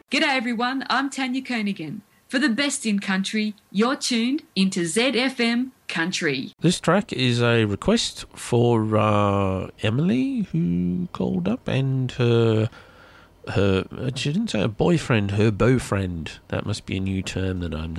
G'day everyone, I'm Tanya Koenigan. For the best in country, you're tuned into ZFM Country. This track is a request for Emily, who called up, and her she didn't say a boyfriend, her beaufriend. That must be a new term that I'm